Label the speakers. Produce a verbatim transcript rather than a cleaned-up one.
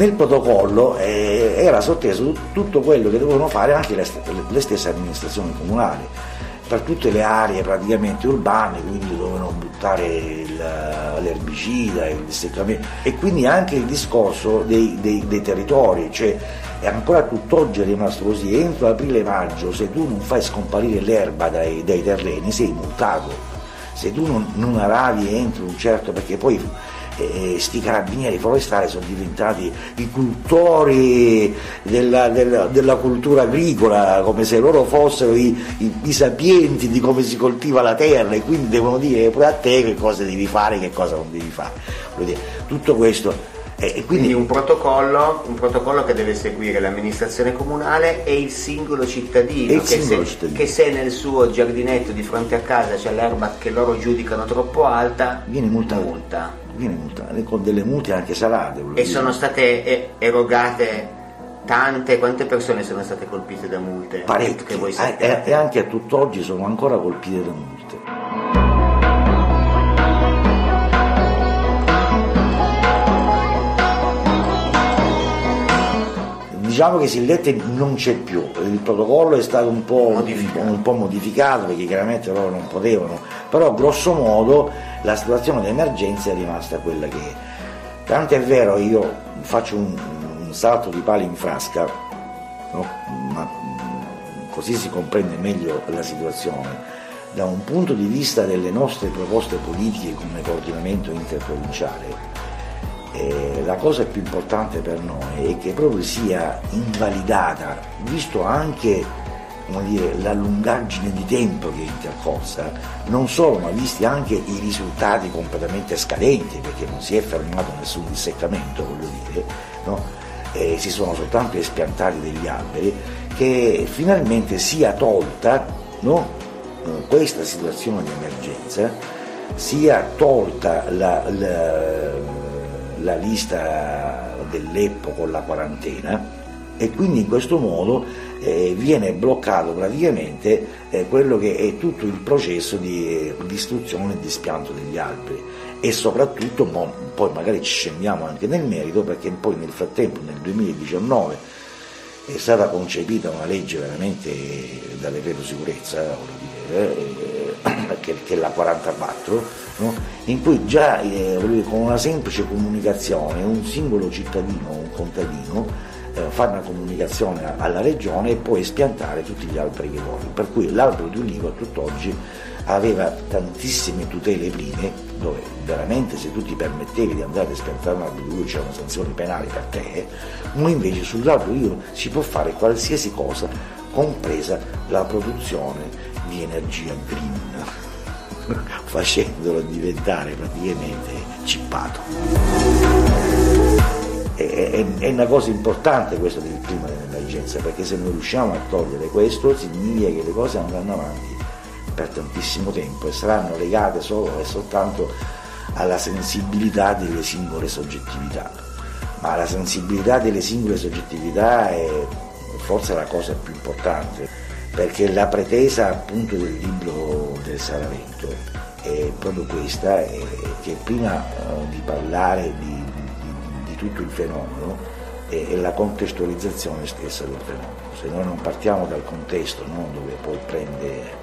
Speaker 1: nel protocollo eh, era sotteso tutto quello che dovevano fare anche le, le stesse amministrazioni comunali, per tutte le aree praticamente urbane, quindi dovevano buttare il, l'erbicida, il disseccamento, e quindi anche il discorso dei, dei, dei territori, cioè e ancora tutt'oggi è rimasto così: entro aprile-maggio se tu non fai scomparire l'erba dai, dai terreni sei multato, se tu non, non aravi entro un certo, perché poi eh, sti carabinieri forestali sono diventati i cultori della, della, della cultura agricola, come se loro fossero i, i, i sapienti di come si coltiva la terra, e quindi devono dire pure a te che cosa devi fare e che cosa non devi fare. Vuol dire, tutto questo. E quindi,
Speaker 2: quindi un protocollo, un protocollo che deve seguire l'amministrazione comunale e il singolo cittadino,
Speaker 1: il
Speaker 2: che,
Speaker 1: singolo
Speaker 2: se,
Speaker 1: cittadino.
Speaker 2: che se nel suo giardinetto di fronte a casa c'è l'erba che loro giudicano troppo alta,
Speaker 1: viene multato,
Speaker 2: multa.
Speaker 1: viene multato con delle multe anche salate.
Speaker 2: E
Speaker 1: dire.
Speaker 2: Sono state erogate tante, quante persone sono state colpite da multe?
Speaker 1: Parecchie,
Speaker 2: che voi
Speaker 1: e, e anche a tutt'oggi sono ancora colpite da multe. Diciamo che Sillette non c'è più, il protocollo è stato un po' modificato. un po' modificato perché chiaramente loro non potevano, però grosso modo la situazione di emergenza è rimasta quella che è. Tanto è vero, io faccio un, un salto di pali in frasca, no? Ma così si comprende meglio la situazione. Da un punto di vista delle nostre proposte politiche come coordinamento interprovinciale, Eh, la cosa più importante per noi è che proprio sia invalidata, visto anche, come dire, la lungaggine di tempo che è intercorsa, non solo, ma visti anche i risultati completamente scadenti, perché non si è fermato nessun disseccamento, voglio dire, no? Eh, si sono soltanto espiantati degli alberi, che finalmente sia tolta, no? eh, questa situazione di emergenza, sia tolta la, la la lista dell'Eppo con la quarantena, e quindi in questo modo eh, viene bloccato praticamente eh, quello che è tutto il processo di distruzione e di spianto degli alberi, e soprattutto mo, poi magari ci scendiamo anche nel merito, perché poi nel frattempo nel duemiladiciannove è stata concepita una legge veramente da decreto sicurezza, voglio dire, eh, che, che è la quarantaquattro, no? In cui già eh, dire, con una semplice comunicazione un singolo cittadino, un contadino, eh, fa una comunicazione alla regione e può espiantare tutti gli alberi che vuole, per cui l'albero di ulivo a tutt'oggi aveva tantissime tutele prime, dove veramente se tu ti permettevi di andare a espiantare un albero di ulivo c'erano sanzioni penali per te, ma invece sull'albero di ulivo si può fare qualsiasi cosa, compresa la produzione di energia green, facendolo diventare praticamente cippato. È, è, è una cosa importante questa del clima dell'emergenza, perché se noi riusciamo a togliere questo significa che le cose andranno avanti per tantissimo tempo e saranno legate solo e soltanto alla sensibilità delle singole soggettività. Ma la sensibilità delle singole soggettività è forse la cosa più importante, perché la pretesa appunto del libro del Salavento è proprio questa, è che prima eh, di parlare di, di, di tutto il fenomeno è, è la contestualizzazione stessa del fenomeno. Se noi non partiamo dal contesto, no, dove poi prende